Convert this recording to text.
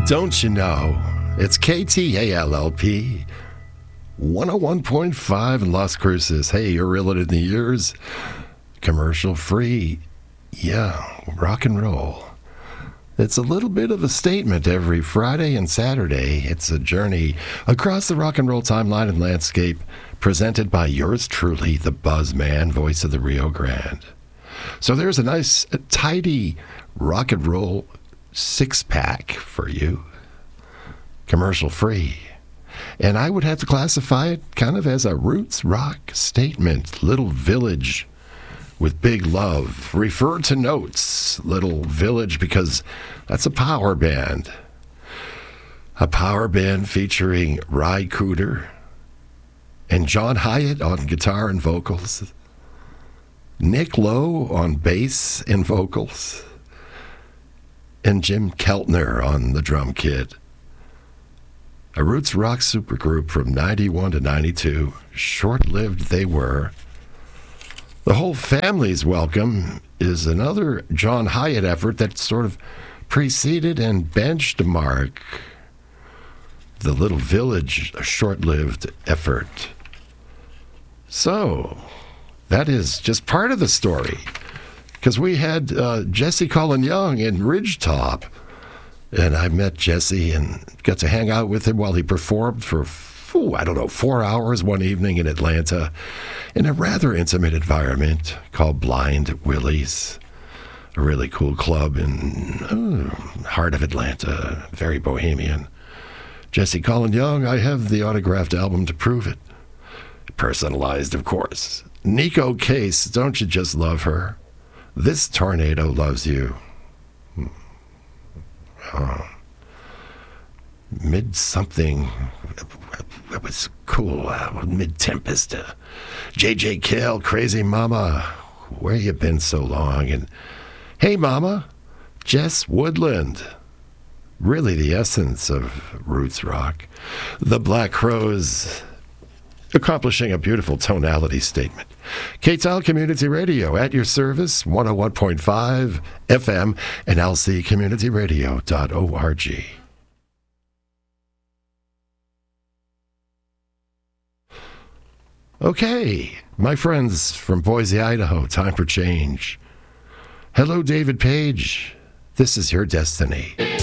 Don't you know? It's KTALLP 101.5 in Las Cruces. Hey, you're reeling in the ears. Commercial free. Yeah, rock and roll. It's a little bit of a statement every Friday and Saturday. It's a journey across the rock and roll timeline and landscape presented by yours truly, the Buzzman, voice of the Rio Grande. So there's a nice, tidy rock and roll six-pack for you, commercial free. And I would have to classify it kind of as a roots rock statement, little village with big love. Refer to notes, little village, because that's a power band. A power band featuring Ry Cooder and John Hyatt on guitar and vocals, Nick Lowe on bass and vocals, and Jim Keltner on the drum kit. A roots rock supergroup from 91 to 92. Short-lived they were. The Whole Family's Welcome is another John Hyatt effort that sort of preceded and benchmarked the Little Village, a short-lived effort. So, that is just part of the story. Because we had Jesse Colin Young in Ridgetop, and I met Jesse and got to hang out with him while he performed for, 4 hours one evening in Atlanta in a rather intimate environment called Blind Willie's, a really cool club in heart of Atlanta, very bohemian. Jesse Colin Young, I have the autographed album to prove it. Personalized, of course. Nico Case, don't you just love her? This Tornado Loves You. Mid-something. It was cool. Mid-Tempest. J.J. Cale, Crazy Mama. Where you been so long? And Hey Mama, Jess Woodland. Really the essence of roots rock. The Black Crowes, accomplishing a beautiful tonality statement. KTAL Community Radio at your service, 101.5 FM and lccommunityradio.org. Okay, my friends from Boise, Idaho, time for change. Hello, David Page. This is your destiny.